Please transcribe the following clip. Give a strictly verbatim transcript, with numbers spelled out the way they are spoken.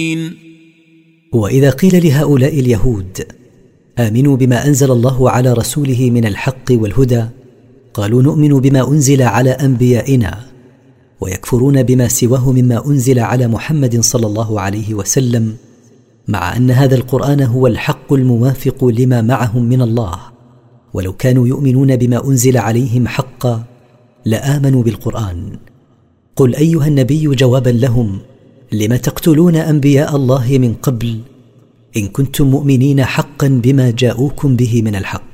وإذا قيل لهؤلاء اليهود آمنوا بما أنزل الله على رسوله من الحق والهدى قالوا نؤمن بما أنزل على أنبيائنا ويكفرون بما سواه مما أنزل على محمد صلى الله عليه وسلم، مع أن هذا القرآن هو الحق الموافق لما معهم من الله، ولو كانوا يؤمنون بما أنزل عليهم حقا لآمنوا بالقرآن. قل أيها النبي جوابا لهم: لم تقتلون أنبياء الله من قبل إن كنتم مؤمنين حقا بما جاءوكم به من الحق.